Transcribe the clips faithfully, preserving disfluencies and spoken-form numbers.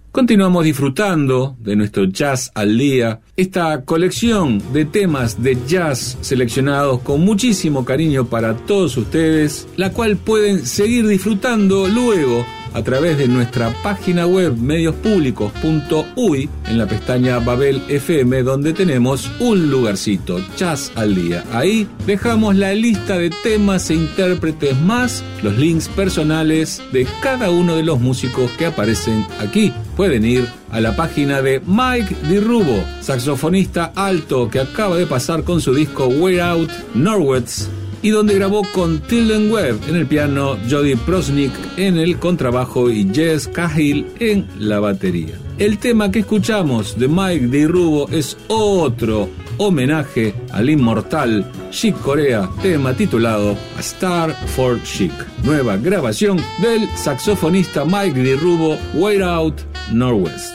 Continuamos disfrutando de nuestro Jazz al Día, esta colección de temas de jazz seleccionados con muchísimo cariño para todos ustedes, la cual pueden seguir disfrutando luego a través de nuestra página web medios públicos punto u y en la pestaña Babel F M, donde tenemos un lugarcito, Jazz al Día. Ahí dejamos la lista de temas e intérpretes más los links personales de cada uno de los músicos que aparecen aquí. Pueden ir a la página de Mike DiRubo, saxofonista alto que acaba de pasar con su disco Way Out Norwest, y donde grabó con Tilden Webb en el piano, Jody Prosnick en el contrabajo y Jess Cahill en la batería. El tema que escuchamos de Mike DiRubo es otro homenaje al inmortal Chick Corea, tema titulado A Star for Chick, nueva grabación del saxofonista Mike DiRubo, Way Out Norwest.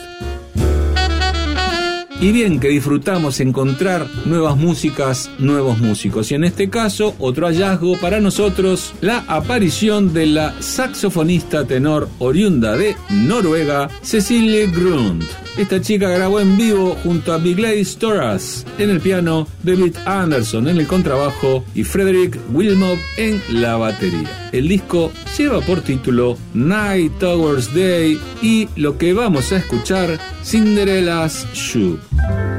Y bien que disfrutamos encontrar nuevas músicas, nuevos músicos. Y en este caso, otro hallazgo para nosotros, la aparición de la saxofonista tenor oriunda de Noruega, Cecilie Grund. Esta chica grabó en vivo junto a Bigley Storas en el piano, David Anderson en el contrabajo y Frederick Wilmot en la batería. El disco lleva por título Night Towards Day y lo que vamos a escuchar, Cinderella's Shoe.